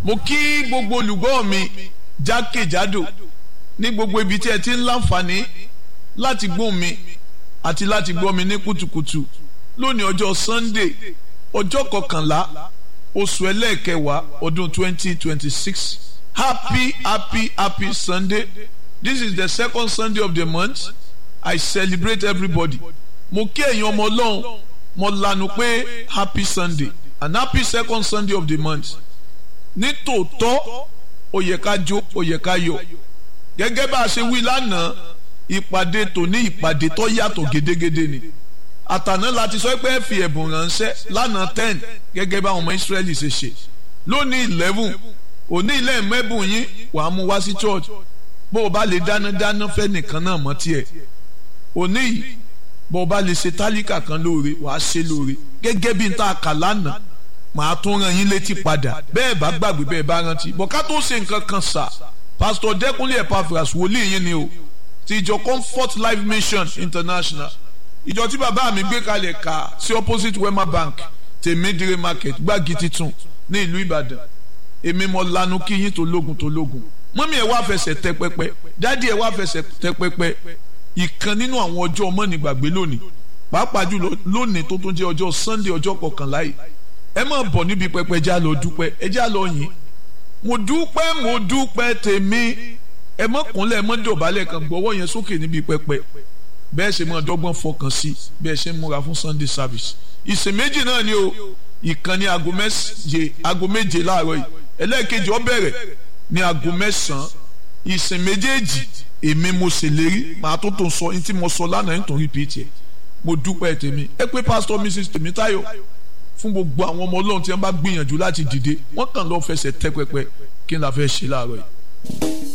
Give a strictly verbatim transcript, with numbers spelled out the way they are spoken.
mo kí gbogbo olùgbọ́ mi jákèjádò ní gbogbo ibi tí ẹ ti ń láǹfààní láti gbọ́ mi àti láti gbọ́ mi ní kùtùkùtù lónìí ọjọ́ Sunday ọjọ́ kọkànlá oṣù ẹlẹ́ẹ̀kẹwàá ọdún twenty twenty six. Happy happy happy Sunday. This is the second Sunday of the month. I celebrate everybody. Mo kí ẹ̀yin ọmọ Ọlọ́run mo lanu pé happy Sunday and happy second Sunday of the month. Ní tòótọ́ ó yẹ ká jó ó yẹ ká yọ̀ gẹ́gẹ́ bá a ṣe wí lánàá ìpàdé tòní ìpàdé tó yàtọ̀ gédégédé ni àtàná láti sọ pé ẹ fi ẹ̀bùn ránṣẹ́ lánàá ten gẹ́gẹ́ bá àwọn ọmọ Ísírẹ́lì ṣe ṣe lónìí eleven òní ilé mẹ́bùn yín wàá mú wá sí church bó o bá lè dáná dáná fẹ́ nìkan náà mọ́ tiẹ̀ òní yìí bó o bá lè ṣe tálíkà kan lóore wàá ṣe lóore gẹ́gẹ́ bí n ta kà lánàá màá tún rán yín létí padà bẹ́ẹ̀ bá gbàgbé bẹ́ẹ̀ bá rántí bọ̀ ká tó ṣe nǹkan kan sà Pastor Dẹ́kunlé Epaphras wòlíì yín ni o ti ìjọ Comfort Life Mission International ìjọ tí bàbá mi gbé kalẹ̀ ká sí opposite Wema Bank tèmídìrí market gbági titun ní ìlú Ìbàdàn èmi mo lanu kí yín tó lógun tó lógun mọ́mí ẹ̀ wá fẹsẹ̀ tẹ pẹpẹ dádì ẹ̀ wá fẹsẹ̀ tẹ pẹpẹ ìkan nínú àwọn ọjọ́ ọmọ nígbàgbé lónìí pàápàá jùlọ lónìí tó tún jẹ́ ọjọ́ Sunday ọjọ́ kọkànlá yìí ẹ máa bọ̀ níbi pẹpẹ já lọ dúpẹ́ ẹ já lọ yìn mo dúpẹ́ mo dúpẹ́ tèmi ẹ mọ́ kúnlẹ̀ ẹ mọ́ dọ̀bálẹ̀ kan gbọ́wọ́ yẹn sókè níbi pẹpẹ bẹ́ẹ̀ ṣe máa dọ́gbọ́n fọkàn sí bẹ́ẹ̀ ṣe ń múra fún Sunday service ìsìn méjì náà ni o ìkànnì aago méje aago méje láàárọ̀ yìí ẹlẹ́ẹ̀kejì ó bẹ̀rẹ̀ ní aago mẹ́sàn-án ìsìn méjèèjì èmi mo ṣèlérí màá tó tó sọ ní tí mo sọ lánàá nítorí repeat ẹ̀ mo dúpẹ́ tèmi ẹ pé Pastor Mrs Tèmítáyọ̀ fún gbogbo àwọn ọmọ Ọlọ́run tí wọ́n bá gbìyànjú láti dìde wọ́n kàn lọ́ọ́ fẹsẹ̀ tẹ́ pẹpẹ kí n la fẹ́ ṣe láàárọ̀ yìí.